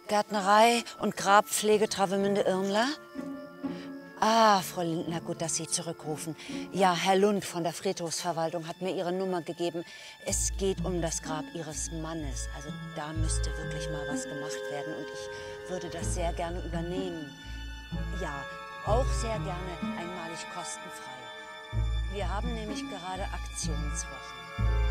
Gärtnerei und Grabpflege Travemünde-Irmler? Ah, Frau Lindner, gut, dass Sie zurückrufen. Ja, Herr Lund von der Friedhofsverwaltung hat mir Ihre Nummer gegeben. Es geht um das Grab Ihres Mannes. Also da müsste wirklich mal was gemacht werden und ich würde das sehr gerne übernehmen. Ja, auch sehr gerne einmalig kostenfrei. Wir haben nämlich gerade Aktionswochen.